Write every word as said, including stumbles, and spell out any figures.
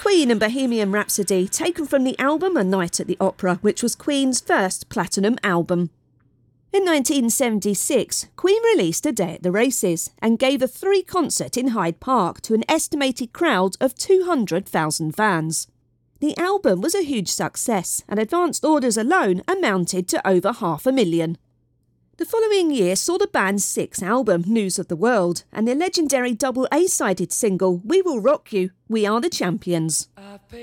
Queen and Bohemian Rhapsody, taken from the album A Night at the Opera, which was Queen's first platinum album. In nineteen seventy-six, Queen released A Day at the Races and gave a free concert in Hyde Park to an estimated crowd of two hundred thousand fans. The album was a huge success and advanced orders alone amounted to over half a million. The following year saw the band's sixth album, News of the World, and their legendary double A-sided single, We Will Rock You, We Are the Champions.